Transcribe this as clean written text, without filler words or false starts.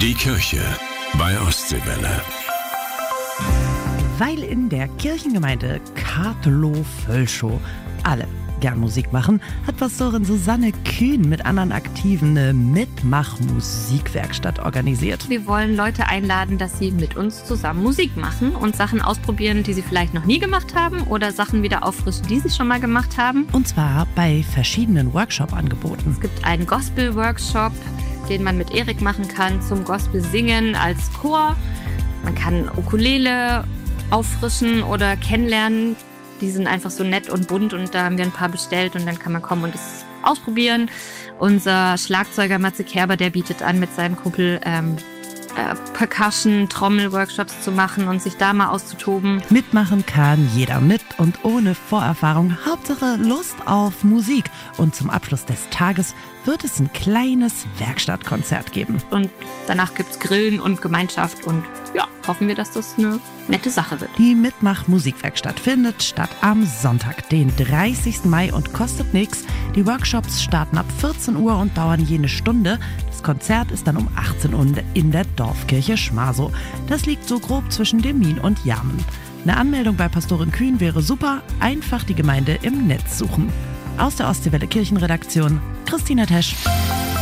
Die Kirche bei Ostseewelle. Weil in der Kirchengemeinde Kartelow-Völschow alle gern Musik machen, hat Pastorin Susanne Kühn mit anderen Aktiven eine Mitmach-Musikwerkstatt organisiert. Wir wollen Leute einladen, dass sie mit uns zusammen Musik machen und Sachen ausprobieren, die sie vielleicht noch nie gemacht haben oder Sachen wieder auffrischen, die sie schon mal gemacht haben. Und zwar bei verschiedenen Workshop-Angeboten. Es gibt einen Gospel-Workshop, den man mit Erik machen kann, zum Gospel-Singen als Chor. Man kann Ukulele auffrischen oder kennenlernen. Die sind einfach so nett und bunt und da haben wir ein paar bestellt und dann kann man kommen und es ausprobieren. Unser Schlagzeuger Matze Kerber, der bietet an, mit seinem Kumpel Percussion, Trommel-Workshops zu machen und sich da mal auszutoben. Mitmachen kann jeder mit und ohne Vorerfahrung. Hauptsache Lust auf Musik. Und zum Abschluss des Tages wird es ein kleines Werkstattkonzert geben. Und danach gibt's Grillen und Gemeinschaft und ja, hoffen wir, dass das eine nette Sache wird. Die Mitmach-Musikwerkstatt findet statt am Sonntag, den 30. Mai und kostet nichts. Die Workshops starten ab 14 Uhr und dauern je eine Stunde. Das Konzert ist dann um 18 Uhr in der Dorfkirche Schmasow. Das liegt so grob zwischen Demmin und Jarmen. Eine Anmeldung bei Pastorin Kühn wäre super. Einfach die Gemeinde im Netz suchen. Aus der Ostseewelle Kirchenredaktion, Christina Tesch.